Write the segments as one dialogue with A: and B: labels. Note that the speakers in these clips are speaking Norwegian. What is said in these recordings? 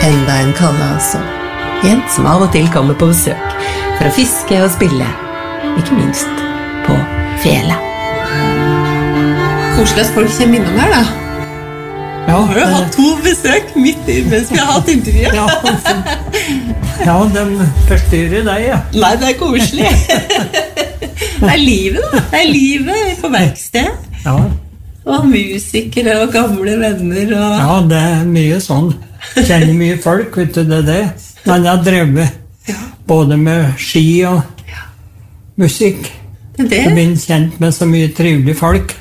A: Enda en kalle altså. En som av og til kommer på besøk for å fiske og spille, ikke minst på fjellet. Koselig at folk kommer innom her da.
B: Ja,
A: Har du hatt 2 besøk midt i mens vi har hatt intervjuet?
B: Ja, de forstyrrer deg, ja.
A: Nei, det koselig. Det livet da. Det livet på verksted.
B: Ja.
A: Og musikere og gamle venner. Og...
B: Ja, det mye sånn. Kjenner mye folk, vet du det. Men jeg har drevet både med ski og musikk.
A: Det det.
B: Jeg blir kjent med så mye trivelige folk.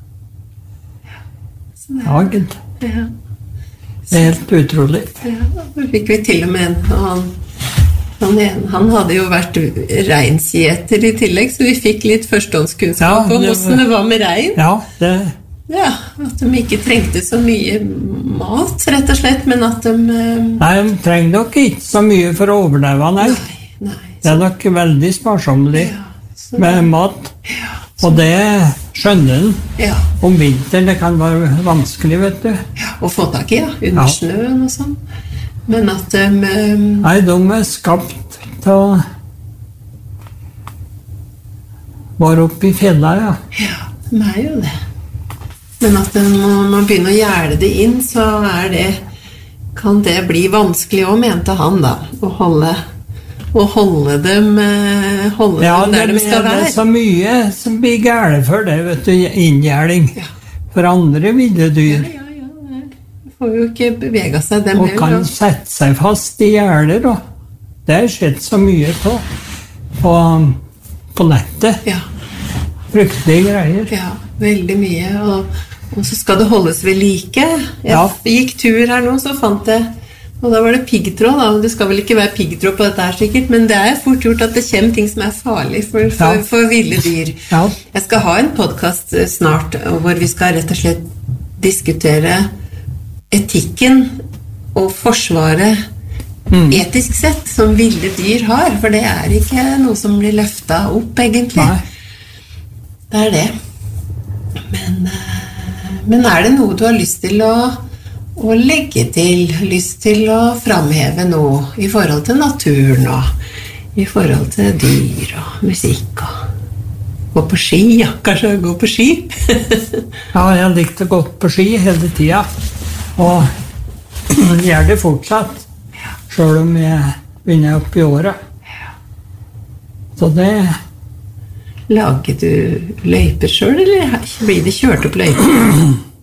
B: Ja, gitt.
A: Ja.
B: Det helt utrolig.
A: Ja, da fikk vi til og med en, og han hadde jo vært reinsgjeter i tillegg, så vi fikk litt førstehåndskunnskap om hvordan det var med rein.
B: Ja,
A: at de ikke trengte så mye mat, rett og slett, men at de...
B: Nei, de trenger nok ikke så mye for å overleve, nei. Det er nok veldig sparsommelig med mat. Og det skjønner den. Om vinteren, det kan være vanskelig, vet du.
A: Å få tak i, under snøen og sånn. Men at de...
B: Nei, de er skapt til å være oppe i fjellet,
A: Ja, de er jo det. Men at når man begynner å gjerde det inn, så kan det bli vanskelig også, mente han da, å holde dem der de skal være.
B: Det er så mye som blir gærent for det, vet du, inngjerding. For andre ville dyr.
A: De får jo ikke bevege seg dem.
B: Og kan sette seg fast i gjerder, og det har skjedd så mye på nettet. Fryktelige greier.
A: Ja, veldig mye, og så skal det holdes ved like. Jeg gikk tur her nå, så fant jeg, og da var det piggtråd, da. Det skal vel ikke være piggtråd på dette her sikkert, men det er fort gjort at det kommer ting som er farlig for ville dyr. Jeg skal ha en podcast snart, hvor vi skal rett og slett diskutere etikken og forsvaret etisk sett som ville dyr har, for det er ikke noe som blir løftet opp egentlig. Det er det. Men er det noe du har lyst til å legge til, lyst til å framheve noe i forhold til naturen og i forhold til dyr og musikk og gå på ski, kanskje gå på ski?
B: Ja, jeg likte å gå på ski hele tiden, og gjør det fortsatt, selv om jeg begynner opp i året. Så det...
A: Lager du løyper selv, eller blir det kjørt opp løyper?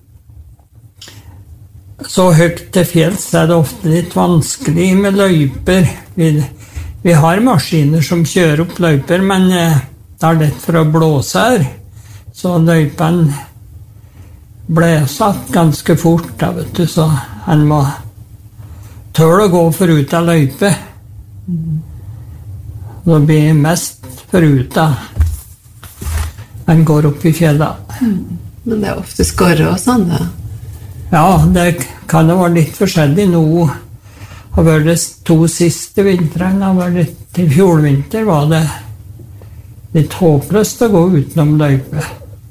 B: Så høyt til fjells er det ofte litt vanskelig med løyper. Vi har maskiner som kjører opp løyper, men det er lett for å blåse her. Så løypen ble satt ganske fort, da, vet du, så han må tåle å gå forut av løype. Det blir mest forut av han går opp i fjellet.
A: Men det er ofte skorre og sånn, da?
B: Ja, det kan jo være litt forskjellig. Nå har vært det 2 siste vintrene, til fjolvinter var det litt håpløst å gå utenom løype.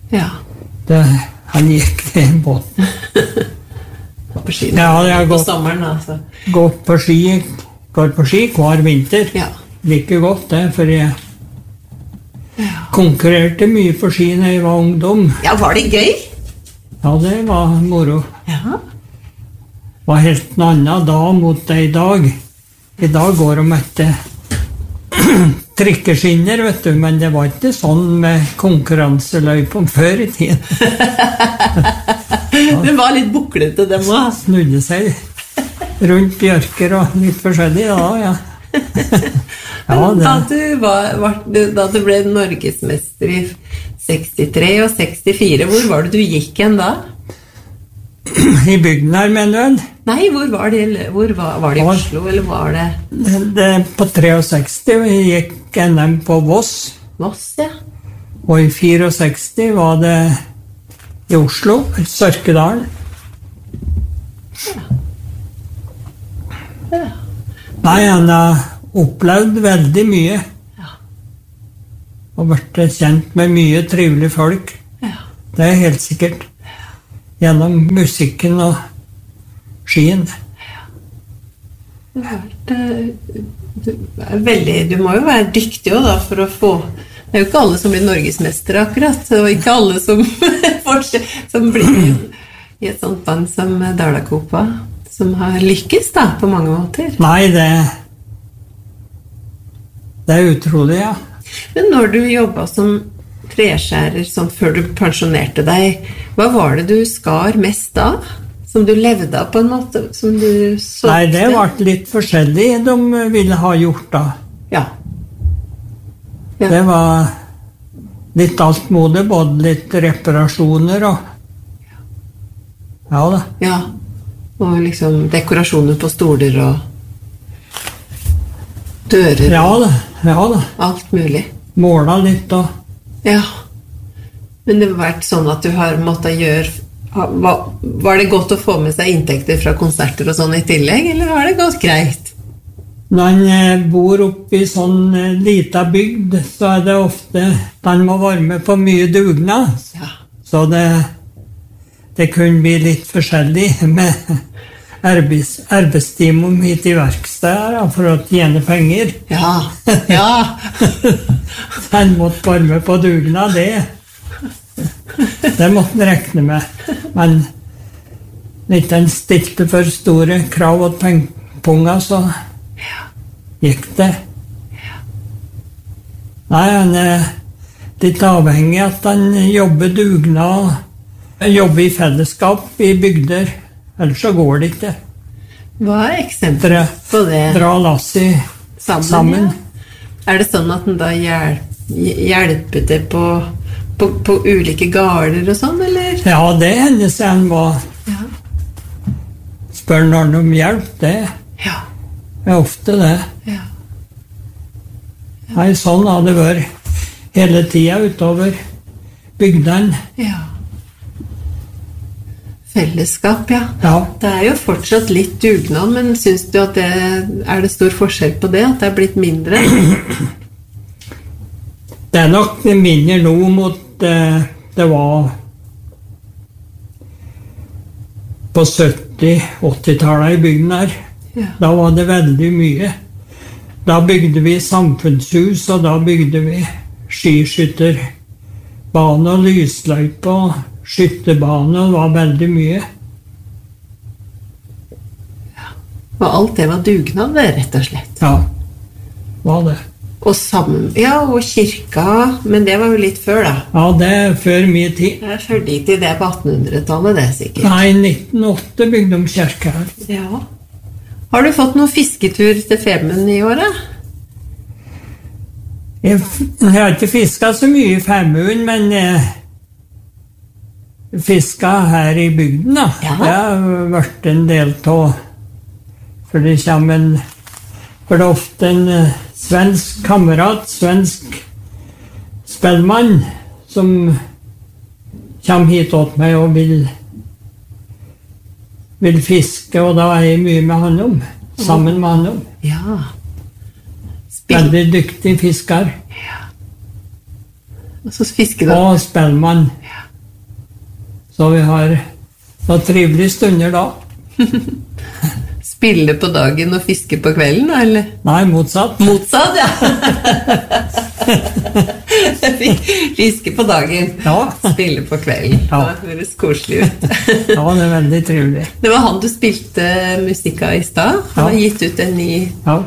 B: Han gikk i båten.
A: På ski?
B: Ja, jeg
A: på sommeren, altså.
B: Går på ski hver vinter. Like godt det, for jeg konkurrerte mye på ski når jeg var ungdom.
A: Ja, var det gøy?
B: Ja, det var moro. Det var helt noe annet da mot det i dag. I dag går de etter trikkeskinner, vet du, men det var ikke sånn med konkurranseløypen før i tiden.
A: Det var litt buklete, det må.
B: Snudde seg rundt bjørker og litt forskjellig, ja.
A: Da du ble norgesmester i 63 og 64, hvor var det du gikk igjen da?
B: I bygden her, mener du?
A: Nei, hvor var det i Oslo, eller var det?
B: På 63 vi gikk NM på Voss.
A: Voss, ja.
B: Og i 64 var det i Oslo, i Sørkedalen. Nei, han har opplevd veldig mye. Og vært kjent med mye trivelige folk. Det er helt sikkert. Gjennom musikken og skien.
A: Du må jo være dyktig også da, for å få... Det er jo ikke alle som blir norgesmestere akkurat, og ikke alle som blir i et sånt band som Dalakopa, som har lykkes da, på mange måter.
B: Nei, det er utrolig, ja.
A: Men når du jobbet som treskjærer, sånn før du pensjonerte deg, hva var det du skar mest da? Som du levde av på en måte? Som du solgte?
B: Nei, det var litt forskjellig de ville ha gjort da.
A: Ja. Ja.
B: Det var litt alt modig, både litt reparasjoner og... Ja da.
A: Ja, og liksom dekorasjoner på stoler og dører.
B: Ja da.
A: Alt mulig.
B: Måla litt og...
A: Ja. Men det har vært sånn at du har måttet gjøre... Var det godt å få med seg inntekter fra konserter og sånn i tillegg, eller har det gått greit?
B: Når en bor oppe i sånn lita bygd, så er det ofte man må være med på mye dugnad.
A: Ja.
B: Så det kunne bli litt forskjellig med arbeidstimen hit i verkstedet for å tjene penger.
A: Ja, ja.
B: Man måtte være med på dugnad, det måtte en rekne med. Men hvis en stilte for store krav og pengepunger, så gikk det. Nei, han er litt avhengig av at han jobber dugnad, jobber i fellesskap i bygder, ellers så går det ikke.
A: Hva er eksempler på det?
B: Dra lasset sammen.
A: Ja. Er det sånn at den da hjelper til på ulike garder og sånn, eller?
B: Ja, det hender seg han må spørre noen om hjelp, det er ofte det.
A: Ja.
B: Nei, sånn har det vært hele tiden utover bygdene.
A: Ja. Fellesskap, ja. Det er jo fortsatt litt dugnad, men synes du at er det stor forskjell på det, at det er blitt mindre?
B: Det er nok mindre nå mot det var på 70-80-tallet i bygden her.
A: Ja.
B: Da var det veldig mye. Da bygde vi samfunnshus, og da bygde vi skiskytterbane og lysløype og skytterbane, og det var veldig mye.
A: Ja. Og alt det var dugnad, det, rett og slett.
B: Ja, var det.
A: Og og kirka, men det var jo litt før da.
B: Ja, det er før mye tid.
A: Det er før dit i det på 1800-tallet, det er sikkert.
B: Nei, 1908 bygde de kirke her.
A: Ja. Har du fått noen fisketur til Femund i året?
B: Jeg har ikke fisket så mye i Femund, men fisket her i bygden da.
A: Ja.
B: Det har vært en del av, for det er ofte en svensk kamerat, svensk spellmann, som kommer hit åt meg og vil fiske, og da er jeg mye med han om, sammen med han om.
A: Ja.
B: Veldig dyktig fisker.
A: Ja. Og så fisker du.
B: Og spellmann.
A: Ja.
B: Så vi har noen trivelige stunder da.
A: Spille på dagen og fiske på kvelden, eller?
B: Nei, motsatt.
A: Motsatt, ja. Fiske på dagen, spille på kvelden.
B: Ja.
A: Det høres koselig ut.
B: Ja, det er veldig trivelig.
A: Det var han du spilte musikk av i sted. Han har gitt ut en ny...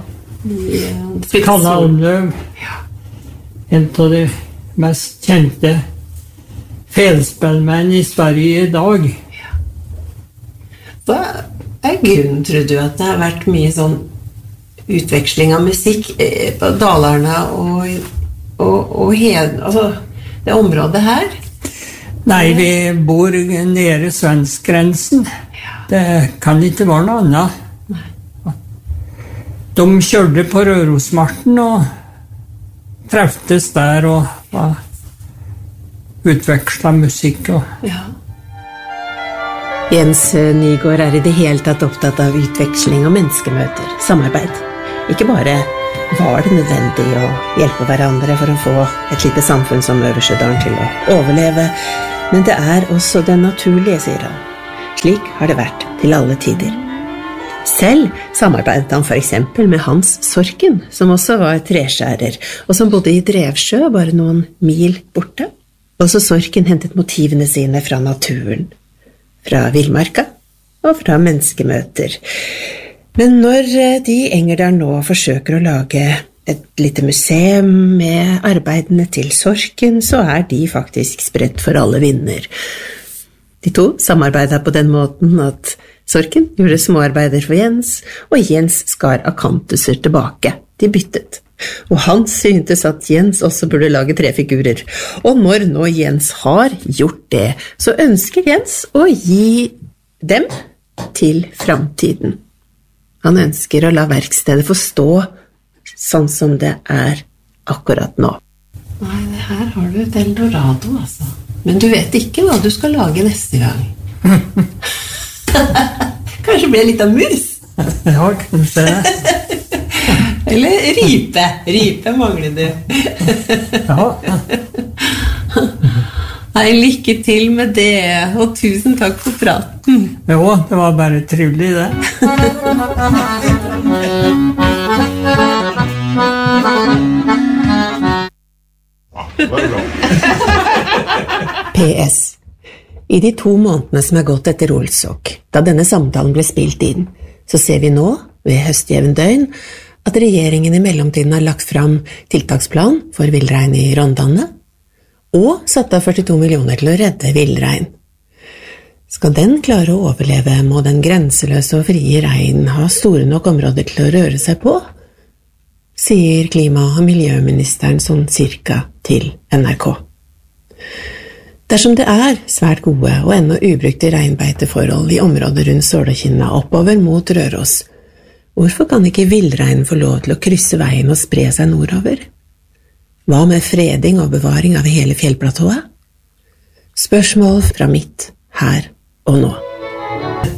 B: Kalle Almløv. En av de mest kjente felspellmenn i Sverige i dag.
A: Hva er grunnen, tror du, at det har vært mye sånn utveksling av musikk på Dalarna og altså, det området her?
B: Nei, vi bor nede svensk-grensen. Det kan ikke være noe annet. De kjørte på Rørosmarten og treftes der og utvekslet musikk.
A: Ja. Jens Nygaard er i det hele tatt opptatt av utveksling og menneskemøter, samarbeid. Ikke bare var det nødvendig å hjelpe hverandre for å få et lite samfunn som Øversedalen til å overleve, men det er også det naturlige, sier han. Slik har det vært til alle tider. Selv samarbeidet han for eksempel med Hans Sorken, som også var treskjærer, og som bodde i Drevsjø, bare noen mil borte. Også Sorken hentet motivene sine fra naturen, fra villmarka og fra menneskemøter. Men når de i Engerdal nå forsøker å lage et lite museum med arbeidene til Sorken, så de faktisk spredt for alle vinder. De to samarbeidet på den måten at Sorken gjorde småarbeider for Jens, og Jens skar akantuser tilbake. De byttet. Og han syntes at Jens også burde lage trefigurer. Og når nå Jens har gjort det, så ønsker Jens å gi dem til framtiden. Han ønsker å la verkstedet få stå sånn som det akkurat nå. Nei, det her har du et Eldorado, altså. Men du vet ikke hva du skal lage neste gang. Kanskje blir det litt av mus?
B: Ja, kanskje det.
A: Eller rype. Rype mangler du.
B: Ja.
A: Nei, lykke til med det, og tusen takk for praten.
B: Jo, det var bare trivelig det.
A: PS. I de 2 månedene som gått etter Olsok, da denne samtalen ble spilt inn, så ser vi nå, ved høstjevn døgn, at regjeringen i mellomtiden har lagt fram tiltaksplan for villrein i Rondane, og satt av 42 millioner til å redde villrein. Skal den klare å overleve, må den grenseløse og frie rein ha store nok områder til å røre seg på, sier klima- og miljøministeren sånn cirka til NRK. Dersom det svært gode og ennå ubrukte reinbeiteforhold i området rundt Sålekinna oppover mot Røros, hvorfor kan ikke villreinen få lov til å krysse veien og spre seg nordover? Hva med freding og bevaring av hele fjellplatået? Spørsmål fra mitt her og nå.